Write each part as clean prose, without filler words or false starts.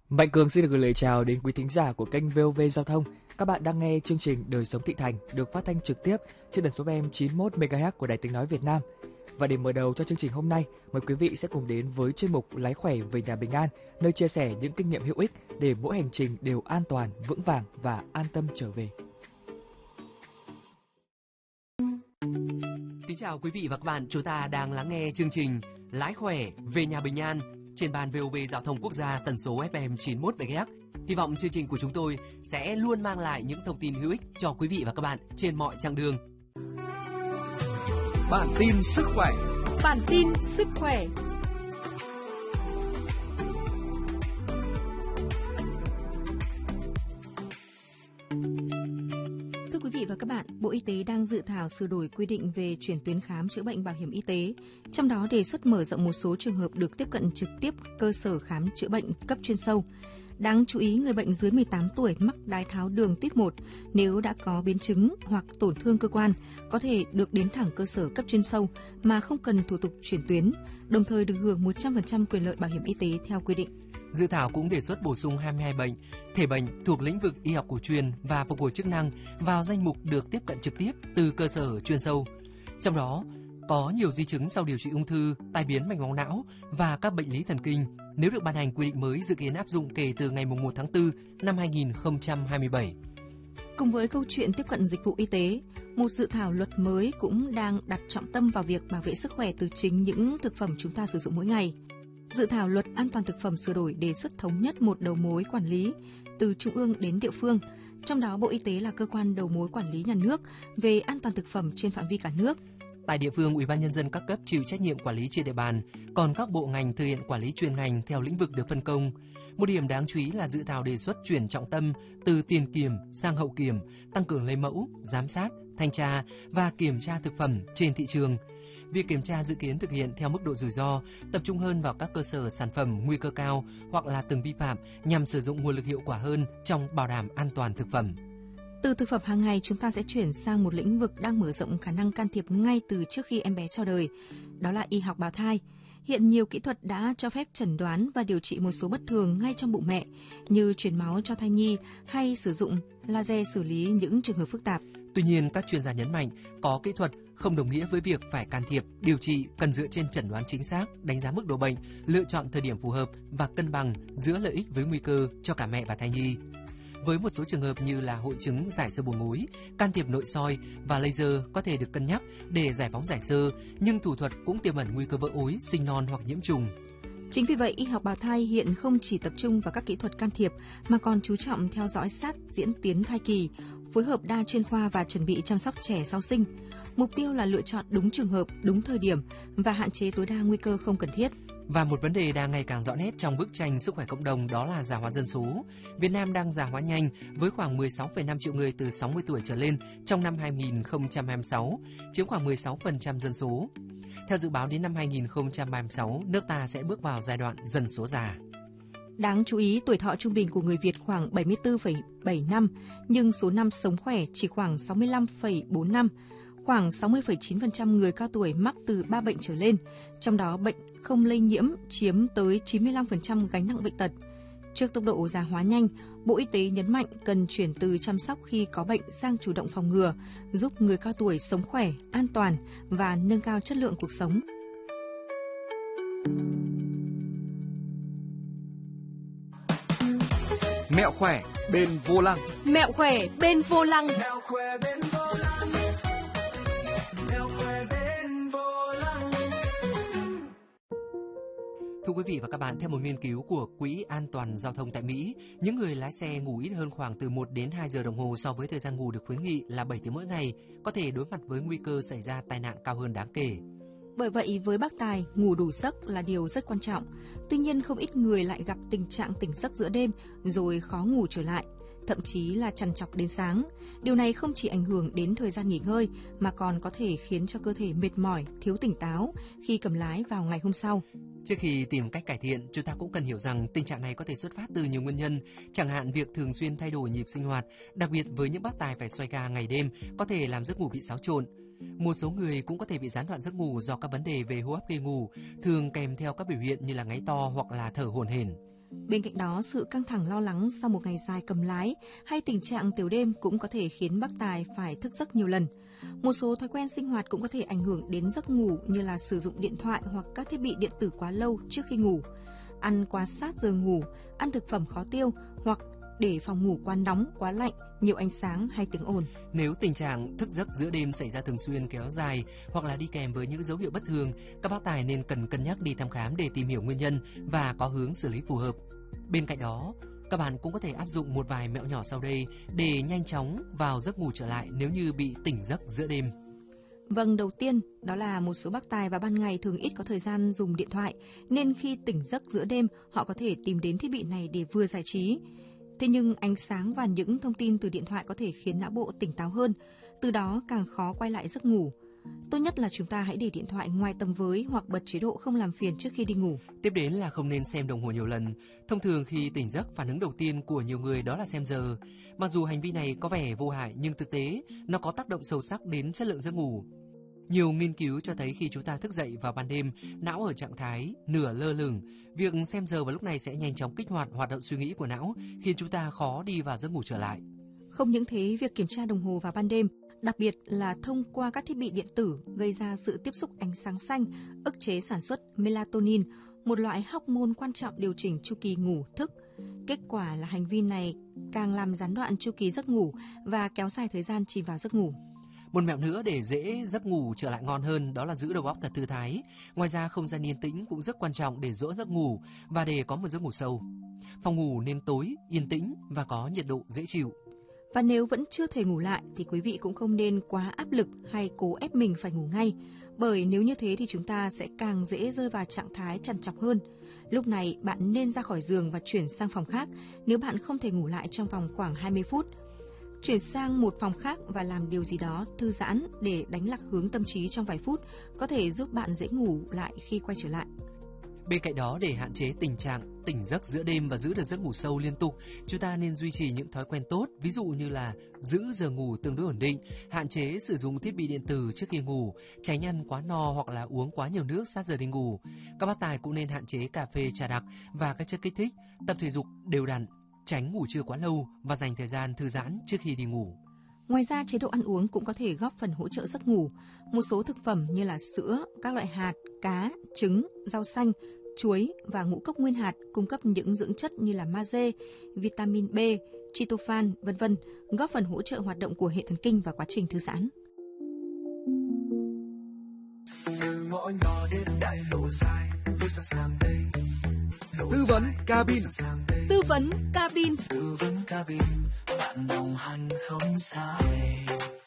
Mạnh Cường xin được gửi lời chào đến quý thính giả của kênh VOV Giao thông. Các bạn đang nghe chương trình Đời sống thị thành được phát thanh trực tiếp trên tần số FM 91 MHz của Đài Tiếng nói Việt Nam. Và để mở đầu cho chương trình hôm nay, mời quý vị sẽ cùng đến với chuyên mục Lái khỏe về nhà bình an, nơi chia sẻ những kinh nghiệm hữu ích để mỗi hành trình đều an toàn, vững vàng và an tâm trở về. Kính chào quý vị và các bạn, chúng ta đang lắng nghe chương trình Lái khỏe về nhà bình an trên ban VOV Giao thông Quốc gia tần số FM 91 MHz. Hy vọng chương trình của chúng tôi sẽ luôn mang lại những thông tin hữu ích cho quý vị và các bạn trên mọi chặng đường. Bản tin sức khỏe. Bản tin sức khỏe. Thưa quý vị và các bạn, Bộ Y tế đang dự thảo sửa đổi quy định về chuyển tuyến khám chữa bệnh bảo hiểm y tế, trong đó đề xuất mở rộng một số trường hợp được tiếp cận trực tiếp cơ sở khám chữa bệnh cấp chuyên sâu. Đáng chú ý, người bệnh dưới 18 tuổi mắc đái tháo đường tuyếp 1 nếu đã có biến chứng hoặc tổn thương cơ quan có thể được đến thẳng cơ sở cấp chuyên sâu mà không cần thủ tục chuyển tuyến, đồng thời được hưởng 100% quyền lợi bảo hiểm y tế theo quy định. Dự thảo cũng đề xuất bổ sung 22 bệnh, thể bệnh thuộc lĩnh vực y học cổ truyền và phục hồi chức năng vào danh mục được tiếp cận trực tiếp từ cơ sở chuyên sâu. Trong đó có nhiều di chứng sau điều trị ung thư, tai biến mạch máu não và các bệnh lý thần kinh. Nếu được ban hành, quy định mới dự kiến áp dụng kể từ ngày 1 tháng 4 năm 2027. Cùng với câu chuyện tiếp cận dịch vụ y tế, một dự thảo luật mới cũng đang đặt trọng tâm vào việc bảo vệ sức khỏe từ chính những thực phẩm chúng ta sử dụng mỗi ngày. Dự thảo luật an toàn thực phẩm sửa đổi đề xuất thống nhất một đầu mối quản lý từ trung ương đến địa phương, trong đó Bộ Y tế là cơ quan đầu mối quản lý nhà nước về an toàn thực phẩm trên phạm vi cả nước. Tại địa phương, Ủy ban nhân dân các cấp chịu trách nhiệm quản lý trên địa bàn, còn các bộ ngành thực hiện quản lý chuyên ngành theo lĩnh vực được phân công. Một điểm đáng chú ý là dự thảo đề xuất chuyển trọng tâm từ tiền kiểm sang hậu kiểm, tăng cường lấy mẫu, giám sát, thanh tra và kiểm tra thực phẩm trên thị trường. Việc kiểm tra dự kiến thực hiện theo mức độ rủi ro, tập trung hơn vào các cơ sở sản phẩm nguy cơ cao hoặc là từng vi phạm nhằm sử dụng nguồn lực hiệu quả hơn trong bảo đảm an toàn thực phẩm. Từ thực phẩm hàng ngày, chúng ta sẽ chuyển sang một lĩnh vực đang mở rộng khả năng can thiệp ngay từ trước khi em bé chào đời, đó là y học bào thai. Hiện nhiều kỹ thuật đã cho phép chẩn đoán và điều trị một số bất thường ngay trong bụng mẹ, như truyền máu cho thai nhi hay sử dụng laser xử lý những trường hợp phức tạp. Tuy nhiên, các chuyên gia nhấn mạnh có kỹ thuật không đồng nghĩa với việc phải can thiệp, điều trị cần dựa trên chẩn đoán chính xác, đánh giá mức độ bệnh, lựa chọn thời điểm phù hợp và cân bằng giữa lợi ích với nguy cơ cho cả mẹ và thai nhi. Với một số trường hợp như là hội chứng giải xơ buồng gối, can thiệp nội soi và laser có thể được cân nhắc để giải phóng giải xơ, nhưng thủ thuật cũng tiềm ẩn nguy cơ vỡ ối, sinh non hoặc nhiễm trùng. Chính vì vậy, y học bào thai hiện không chỉ tập trung vào các kỹ thuật can thiệp mà còn chú trọng theo dõi sát diễn tiến thai kỳ, phối hợp đa chuyên khoa và chuẩn bị chăm sóc trẻ sau sinh. Mục tiêu là lựa chọn đúng trường hợp, đúng thời điểm và hạn chế tối đa nguy cơ không cần thiết. Và một vấn đề đang ngày càng rõ nét trong bức tranh sức khỏe cộng đồng đó là già hóa dân số. Việt Nam đang già hóa nhanh với khoảng 16,5 triệu người từ 60 tuổi trở lên trong năm 2026, chiếm khoảng 16% dân số. Theo dự báo đến năm 2036, nước ta sẽ bước vào giai đoạn dân số già. Đáng chú ý, tuổi thọ trung bình của người Việt khoảng 74,7 năm, nhưng số năm sống khỏe chỉ khoảng 65,4 năm. Khoảng 60,9% người cao tuổi mắc từ 3 bệnh trở lên, trong đó bệnh không lây nhiễm chiếm tới 95% gánh nặng bệnh tật. Trước tốc độ già hóa nhanh, Bộ Y tế nhấn mạnh cần chuyển từ chăm sóc khi có bệnh sang chủ động phòng ngừa, giúp người cao tuổi sống khỏe, an toàn và nâng cao chất lượng cuộc sống. Mẹo khỏe bên vô lăng. Mẹo khỏe bên vô lăng. Mẹo khỏe bên vô lăng. Mẹo khỏe bên vô lăng. Thưa quý vị và các bạn, theo một nghiên cứu của Quỹ An toàn Giao thông tại Mỹ, những người lái xe ngủ ít hơn khoảng từ 1 đến 2 giờ đồng hồ so với thời gian ngủ được khuyến nghị là 7 tiếng mỗi ngày, có thể đối mặt với nguy cơ xảy ra tai nạn cao hơn đáng kể. Bởi vậy, với bác tài, ngủ đủ giấc là điều rất quan trọng. Tuy nhiên, không ít người lại gặp tình trạng tỉnh giấc giữa đêm rồi khó ngủ trở lại, thậm chí là trằn trọc đến sáng. Điều này không chỉ ảnh hưởng đến thời gian nghỉ ngơi mà còn có thể khiến cho cơ thể mệt mỏi, thiếu tỉnh táo khi cầm lái vào ngày hôm sau. Trước khi tìm cách cải thiện, chúng ta cũng cần hiểu rằng tình trạng này có thể xuất phát từ nhiều nguyên nhân, chẳng hạn việc thường xuyên thay đổi nhịp sinh hoạt, đặc biệt với những bác tài phải xoay ca ngày đêm, có thể làm giấc ngủ bị xáo trộn. Một số người cũng có thể bị gián đoạn giấc ngủ do các vấn đề về hô hấp gây ngủ, thường kèm theo các biểu hiện như là ngáy to hoặc là thở hổn hển. Bên cạnh đó, sự căng thẳng lo lắng sau một ngày dài cầm lái hay tình trạng tiểu đêm cũng có thể khiến bác tài phải thức giấc nhiều lần. Một số thói quen sinh hoạt cũng có thể ảnh hưởng đến giấc ngủ như là sử dụng điện thoại hoặc các thiết bị điện tử quá lâu trước khi ngủ, ăn quá sát giờ ngủ, ăn thực phẩm khó tiêu hoặc để phòng ngủ quá nóng, quá lạnh, nhiều ánh sáng hay tiếng ồn. Nếu tình trạng thức giấc giữa đêm xảy ra thường xuyên, kéo dài hoặc là đi kèm với những dấu hiệu bất thường, các bác tài nên cần cân nhắc đi thăm khám để tìm hiểu nguyên nhân và có hướng xử lý phù hợp. Bên cạnh đó, các bạn cũng có thể áp dụng một vài mẹo nhỏ sau đây để nhanh chóng vào giấc ngủ trở lại nếu như bị tỉnh giấc giữa đêm. Vâng, đầu tiên đó là một số bác tài vào ban ngày thường ít có thời gian dùng điện thoại, nên khi tỉnh giấc giữa đêm họ có thể tìm đến thiết bị này để vừa giải trí. Thế nhưng ánh sáng và những thông tin từ điện thoại có thể khiến não bộ tỉnh táo hơn, từ đó càng khó quay lại giấc ngủ. Tốt nhất là chúng ta hãy để điện thoại ngoài tầm với hoặc bật chế độ không làm phiền trước khi đi ngủ. Tiếp đến là không nên xem đồng hồ nhiều lần. Thông thường khi tỉnh giấc, phản ứng đầu tiên của nhiều người đó là xem giờ. Mặc dù hành vi này có vẻ vô hại nhưng thực tế nó có tác động sâu sắc đến chất lượng giấc ngủ. Nhiều nghiên cứu cho thấy khi chúng ta thức dậy vào ban đêm, não ở trạng thái nửa lơ lửng, việc xem giờ vào lúc này sẽ nhanh chóng kích hoạt hoạt động suy nghĩ của não, khiến chúng ta khó đi vào giấc ngủ trở lại. Không những thế, việc kiểm tra đồng hồ vào ban đêm, đặc biệt là thông qua các thiết bị điện tử, gây ra sự tiếp xúc ánh sáng xanh, ức chế sản xuất melatonin, một loại hormone quan trọng điều chỉnh chu kỳ ngủ thức. Kết quả là hành vi này càng làm gián đoạn chu kỳ giấc ngủ và kéo dài thời gian chìm vào giấc ngủ. Một mẹo nữa để dễ giấc ngủ trở lại ngon hơn đó là giữ đầu óc thật thư thái. Ngoài ra, không gian yên tĩnh cũng rất quan trọng để dỗ giấc ngủ và để có một giấc ngủ sâu. Phòng ngủ nên tối, yên tĩnh và có nhiệt độ dễ chịu. Và nếu vẫn chưa thể ngủ lại thì quý vị cũng không nên quá áp lực hay cố ép mình phải ngủ ngay, bởi nếu như thế thì chúng ta sẽ càng dễ rơi vào trạng thái trằn trọc hơn. Lúc này bạn nên ra khỏi giường và chuyển sang phòng khác nếu bạn không thể ngủ lại trong vòng khoảng 20 phút. Chuyển sang một phòng khác và làm điều gì đó thư giãn để đánh lạc hướng tâm trí trong vài phút có thể giúp bạn dễ ngủ lại khi quay trở lại. Bên cạnh đó, để hạn chế tình trạng tỉnh giấc giữa đêm và giữ được giấc ngủ sâu liên tục, chúng ta nên duy trì những thói quen tốt, ví dụ như là giữ giờ ngủ tương đối ổn định, hạn chế sử dụng thiết bị điện tử trước khi ngủ, tránh ăn quá no hoặc là uống quá nhiều nước sát giờ đi ngủ. Các bác tài cũng nên hạn chế cà phê, trà đặc và các chất kích thích, tập thể dục đều đặn, tránh ngủ trưa quá lâu và dành thời gian thư giãn trước khi đi ngủ. Ngoài ra, chế độ ăn uống cũng có thể góp phần hỗ trợ giấc ngủ. Một số thực phẩm như là sữa, các loại hạt, cá, trứng, rau xanh, chuối và ngũ cốc nguyên hạt cung cấp những dưỡng chất như là magie, vitamin B, tryptophan, v.v. góp phần hỗ trợ hoạt động của hệ thần kinh và quá trình thư giãn. Từ ngõ nhỏ đến đại lộ dài, tôi sẵn sàng đây. Tư vấn cabin. Tư vấn cabin. Tư vấn cabin, bạn đồng hành không xa lầy.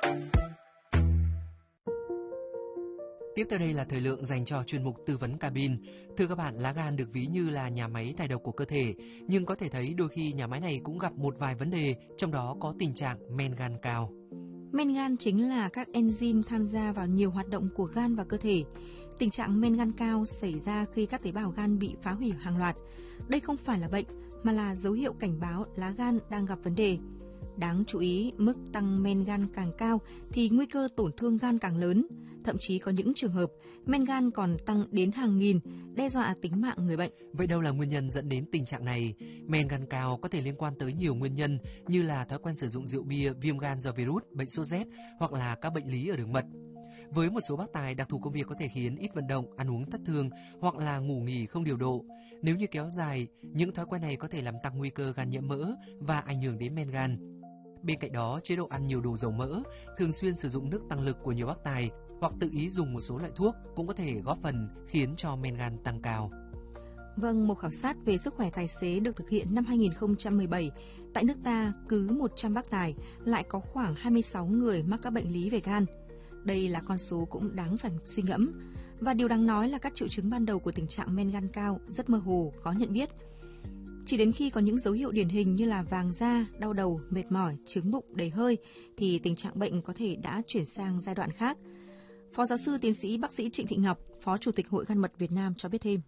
Tiếp theo đây là thời lượng dành cho chuyên mục tư vấn cabin. Thưa các bạn, lá gan được ví như là nhà máy thải độc của cơ thể, nhưng có thể thấy đôi khi nhà máy này cũng gặp một vài vấn đề, trong đó có tình trạng men gan cao. Men gan chính là các enzyme tham gia vào nhiều hoạt động của gan và cơ thể. Tình trạng men gan cao xảy ra khi các tế bào gan bị phá hủy hàng loạt. Đây không phải là bệnh, mà là dấu hiệu cảnh báo lá gan đang gặp vấn đề. Đáng chú ý, mức tăng men gan càng cao thì nguy cơ tổn thương gan càng lớn. Thậm chí có những trường hợp men gan còn tăng đến hàng nghìn, đe dọa tính mạng người bệnh. Vậy đâu là nguyên nhân dẫn đến tình trạng này? Men gan cao có thể liên quan tới nhiều nguyên nhân như là thói quen sử dụng rượu bia, viêm gan do virus, bệnh sốt rét hoặc là các bệnh lý ở đường mật. Với một số bác tài, đặc thù công việc có thể khiến ít vận động, ăn uống thất thường hoặc là ngủ nghỉ không điều độ. Nếu như kéo dài, những thói quen này có thể làm tăng nguy cơ gan nhiễm mỡ và ảnh hưởng đến men gan. Bên cạnh đó, chế độ ăn nhiều đồ dầu mỡ, thường xuyên sử dụng nước tăng lực của nhiều bác tài hoặc tự ý dùng một số loại thuốc cũng có thể góp phần khiến cho men gan tăng cao. Vâng, một khảo sát về sức khỏe tài xế được thực hiện năm 2017. Tại nước ta, cứ 100 bác tài lại có khoảng 26 người mắc các bệnh lý về gan. Đây là con số cũng đáng phải suy ngẫm. Và điều đáng nói là các triệu chứng ban đầu của tình trạng men gan cao rất mơ hồ, khó nhận biết. Chỉ đến khi có những dấu hiệu điển hình như là vàng da, đau đầu, mệt mỏi, chướng bụng, đầy hơi thì tình trạng bệnh có thể đã chuyển sang giai đoạn khác. Phó giáo sư tiến sĩ bác sĩ Trịnh Thị Ngọc, Phó Chủ tịch Hội Gan mật Việt Nam cho biết thêm.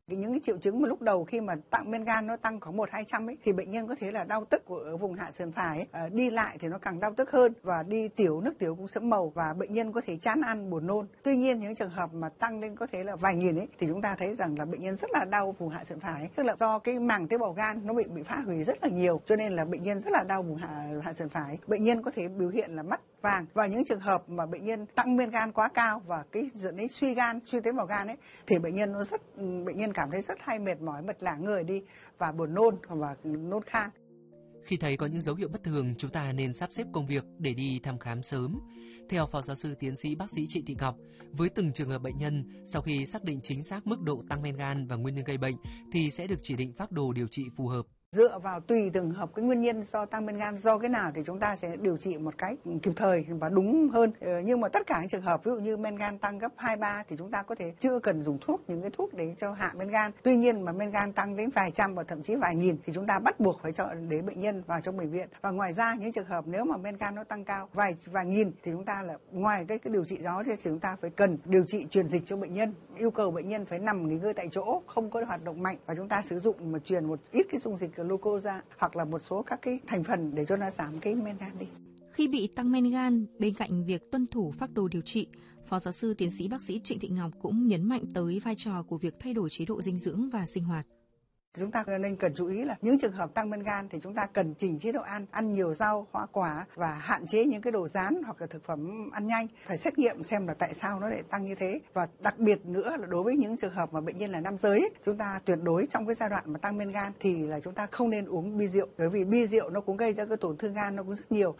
Những cái triệu chứng mà lúc đầu khi mà tăng men gan nó tăng khoảng 100-200 ấy, thì bệnh nhân có thể là đau tức ở vùng hạ sườn phải ấy. Đi lại thì nó càng đau tức hơn, và đi tiểu, nước tiểu cũng sẫm màu, và bệnh nhân có thể chán ăn, buồn nôn. Tuy nhiên những trường hợp mà tăng lên có thể là vài nghìn ấy, thì chúng ta thấy rằng là bệnh nhân rất là đau vùng hạ sườn phải ấy. Tức là do cái màng tế bào gan nó bị phá hủy rất là nhiều, cho nên là bệnh nhân rất là đau vùng hạ sườn phải. Bệnh nhân có thể biểu hiện là mắt vàng, và những trường hợp mà bệnh nhân tăng men gan quá cao và cái dẫn đến suy gan, suy tế bào gan ấy, thì bệnh nhân cảm thấy rất hay mệt mỏi, mệt lả người đi và buồn nôn và nôn khan. Khi thấy có những dấu hiệu bất thường, chúng ta nên sắp xếp công việc để đi thăm khám sớm. Theo Phó Giáo sư Tiến sĩ Bác sĩ Trịnh Thị Ngọc, với từng trường hợp bệnh nhân, sau khi xác định chính xác mức độ tăng men gan và nguyên nhân gây bệnh thì sẽ được chỉ định phác đồ điều trị phù hợp. Dựa vào tùy từng hợp cái nguyên nhân do tăng men gan do cái nào thì chúng ta sẽ điều trị một cách kịp thời và đúng hơn. Nhưng mà tất cả những trường hợp ví dụ như men gan tăng gấp 2-3 thì chúng ta có thể chưa cần dùng những cái thuốc để cho hạ men gan. Tuy nhiên mà men gan tăng đến vài trăm và thậm chí vài nghìn thì chúng ta bắt buộc phải để bệnh nhân vào trong bệnh viện. Và ngoài ra những trường hợp nếu mà men gan nó tăng cao vài nghìn thì chúng ta là ngoài cái điều trị đó thì chúng ta phải cần điều trị truyền dịch cho bệnh nhân, yêu cầu bệnh nhân phải nằm nghỉ ngơi tại chỗ, không có hoạt động mạnh, và chúng ta sử dụng mà truyền một ít cái dung dịch glucose ra hoặc là một số các cái thành phần để cho nó giảm cái men gan đi. Khi bị tăng men gan, bên cạnh việc tuân thủ phác đồ điều trị, Phó Giáo sư Tiến sĩ Bác sĩ Trịnh Thị Ngọc cũng nhấn mạnh tới vai trò của việc thay đổi chế độ dinh dưỡng và sinh hoạt. Chúng ta nên cần chú ý là những trường hợp tăng men gan thì chúng ta cần chỉnh chế độ ăn nhiều rau, hoa quả và hạn chế những cái đồ rán hoặc là thực phẩm ăn nhanh. Phải xét nghiệm xem là tại sao nó lại tăng như thế. Và đặc biệt nữa là đối với những trường hợp mà bệnh nhân là nam giới ấy, chúng ta tuyệt đối trong cái giai đoạn mà tăng men gan thì là chúng ta không nên uống bia rượu, bởi vì bia rượu nó cũng gây ra cái tổn thương gan nó cũng rất nhiều.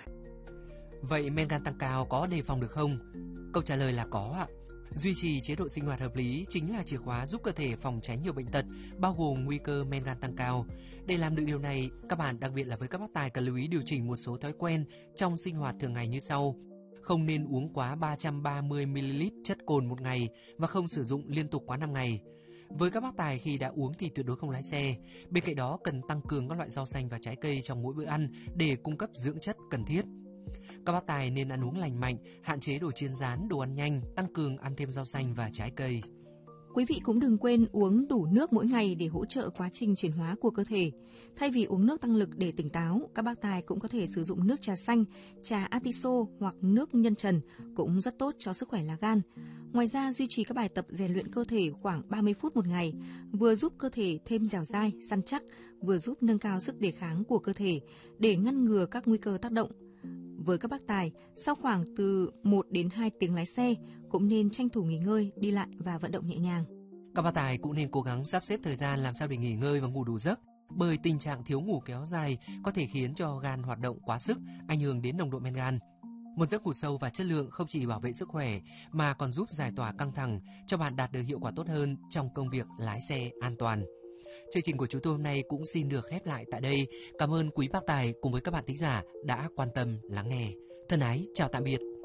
Vậy men gan tăng cao có đề phòng được không? Câu trả lời là có ạ. Duy trì chế độ sinh hoạt hợp lý chính là chìa khóa giúp cơ thể phòng tránh nhiều bệnh tật, bao gồm nguy cơ men gan tăng cao. Để làm được điều này, các bạn, đặc biệt là với các bác tài, cần lưu ý điều chỉnh một số thói quen trong sinh hoạt thường ngày như sau. Không nên uống quá 330ml chất cồn một ngày và không sử dụng liên tục quá 5 ngày. Với các bác tài, khi đã uống thì tuyệt đối không lái xe. Bên cạnh đó, cần tăng cường các loại rau xanh và trái cây trong mỗi bữa ăn để cung cấp dưỡng chất cần thiết. Các bác tài nên ăn uống lành mạnh, hạn chế đồ chiên rán, đồ ăn nhanh, tăng cường ăn thêm rau xanh và trái cây. Quý vị cũng đừng quên uống đủ nước mỗi ngày để hỗ trợ quá trình chuyển hóa của cơ thể. Thay vì uống nước tăng lực để tỉnh táo, các bác tài cũng có thể sử dụng nước trà xanh, trà atiso hoặc nước nhân trần cũng rất tốt cho sức khỏe lá gan. Ngoài ra, duy trì các bài tập rèn luyện cơ thể khoảng 30 phút một ngày, vừa giúp cơ thể thêm dẻo dai, săn chắc, vừa giúp nâng cao sức đề kháng của cơ thể để ngăn ngừa các nguy cơ tác động. Với các bác tài, sau khoảng từ 1 đến 2 tiếng lái xe, cũng nên tranh thủ nghỉ ngơi, đi lại và vận động nhẹ nhàng. Các bác tài cũng nên cố gắng sắp xếp thời gian làm sao để nghỉ ngơi và ngủ đủ giấc, bởi tình trạng thiếu ngủ kéo dài có thể khiến cho gan hoạt động quá sức, ảnh hưởng đến nồng độ men gan. Một giấc ngủ sâu và chất lượng không chỉ bảo vệ sức khỏe mà còn giúp giải tỏa căng thẳng, cho bạn đạt được hiệu quả tốt hơn trong công việc lái xe an toàn. Chương trình của chúng tôi hôm nay cũng xin được khép lại tại đây. Cảm ơn quý bác tài cùng với các bạn thính giả đã quan tâm lắng nghe. Thân ái, chào tạm biệt.